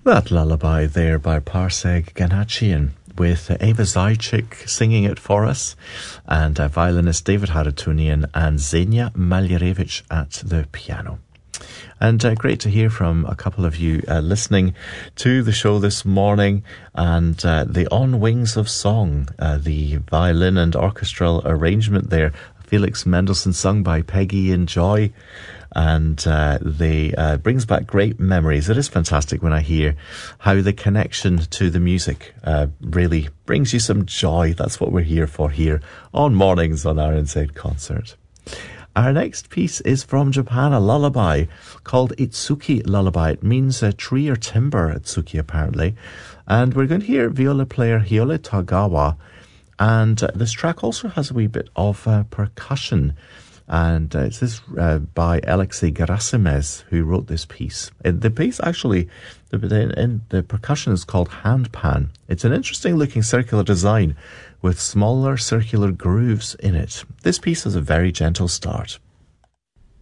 That lullaby there by Parseg Ganachian with Eva Zajcik singing it for us, and violinist David Haratunian and Xenia Maljarevich at the piano. And great to hear from a couple of you listening to the show this morning. And the On Wings of Song, the violin and orchestral arrangement there, Felix Mendelssohn, sung by Peggy and Joy. And they brings back great memories. It is fantastic when I hear how the connection to the music really brings you some joy. That's what we're here for here on Mornings on RNZ Concert. Our next piece is from Japan, a lullaby called Itsuki Lullaby. It means tree or timber, Itsuki apparently. And we're going to hear viola player Hiyole Tagawa. And this track also has a wee bit of percussion. And it's this by Alexei Gerasimez, who wrote this piece. The piece actually, the percussion is called handpan. It's an interesting looking circular design with smaller circular grooves in it. This piece has a very gentle start.